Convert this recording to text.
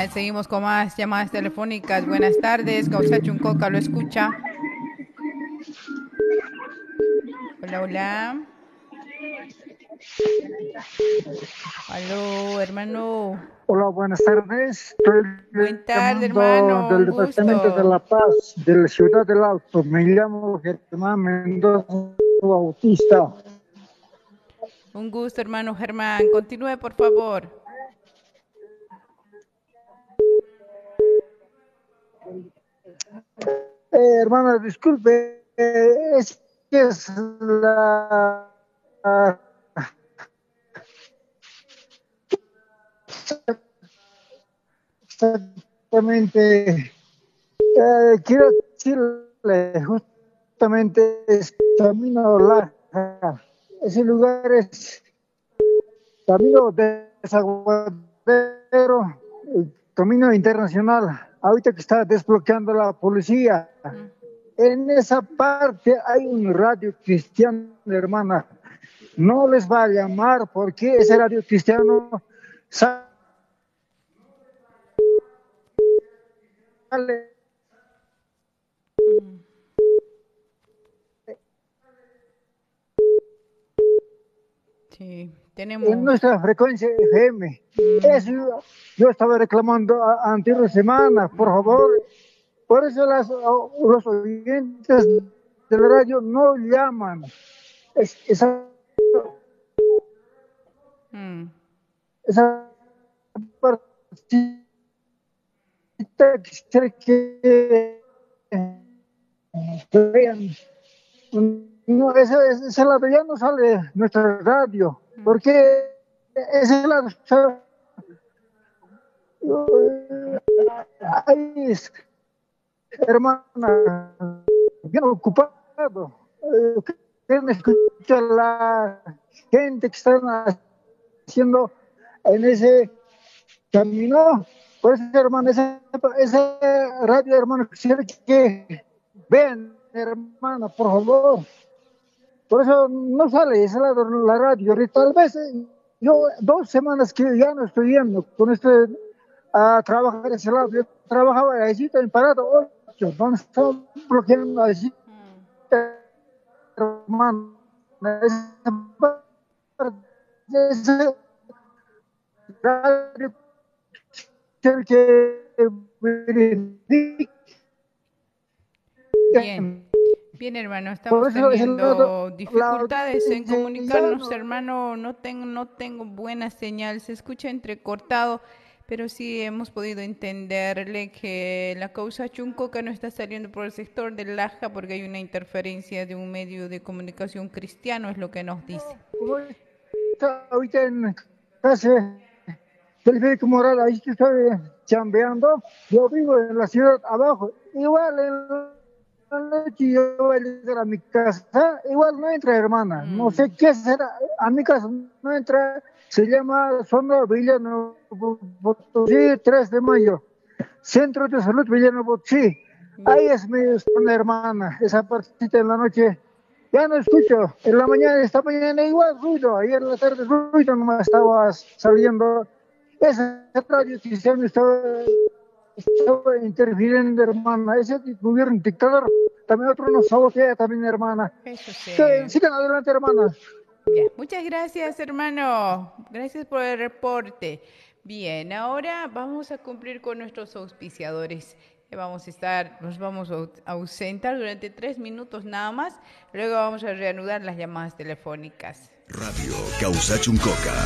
Bien, seguimos con más llamadas telefónicas. Buenas tardes, Causa Chuncoca, ¿lo escucha? Hola, hola. Aló, hermano. Hola, buenas tardes. Estoy Buenas tardes, llamando hermano. del Un Departamento de gusto. La Paz, de la Ciudad del Alto. Me llamo Germán Mendoza Bautista. Un gusto, hermano Germán. Continúe, por favor. Hermana, disculpe, es que es exactamente, quiero decirle, justamente es Camino Laja. Ese lugar es Camino Desaguadero, Camino Internacional. Ahorita que está desbloqueando la policía. Mm. En esa parte hay un radio cristiano, hermana. No les va a llamar porque ese radio cristiano sale Sí, en tenemos. nuestra frecuencia FM. Eso yo estaba reclamando anterior semana, por favor. Por eso los oyentes del radio no llaman. Esa, Mm, esa partita que vean. No, ese lado ya no sale nuestra radio, mm. porque ese lado ahí es, hermana, bien ocupado. Quieren escuchar la gente que están haciendo en ese camino. Por eso, hermano, ese radio, hermano, quisiera que vean, hermana, por favor. Por eso no sale ese lado la radio. Tal vez yo 2 semanas que ya no estoy yendo con a trabajar ese lado. Yo trabajaba allí en parado 8, donde están bloqueando allí, hermano. Ese radio que verifiquen. Bien, bien, hermano. Por Estamos eso ese lado, teniendo la dificultades en audiencia ya comunicarnos, no. hermano. No tengo buena señal. Se escucha entrecortado, pero sí hemos podido entenderle que la causa Chuncoca no está saliendo por el sector del Laja porque hay una interferencia de un medio de comunicación cristiano, es lo que nos dice. Como está ahorita en casa Teleférico Moral, ahí que estoy chambeando. Yo vivo en la ciudad abajo. Igual en la noche yo voy a llegar a mi casa. Igual no entra, hermana. No Mm, sé qué será. A mi casa no entra. Se llama Zona Villano Potosí, 3 de mayo. Centro de Salud Villano Potosí. ya. Ahí es mi zona, hermana. Esa partita en la noche. Ya no escucho. En la mañana, esta mañana igual ruido. Ayer en la tarde ruido nomás estaba saliendo. Ese radio cristiano estaba interfiriendo, hermana. Ese gobierno dictador también otro nos sabotea también, hermana. Eso se. Sigan adelante, hermana. Ya, muchas gracias, hermano. Gracias por el reporte. Bien, ahora vamos a cumplir con nuestros auspiciadores. Nos vamos a ausentar durante 3 minutos nada más. Luego vamos a reanudar las llamadas telefónicas. Radio Causa Chuncoca.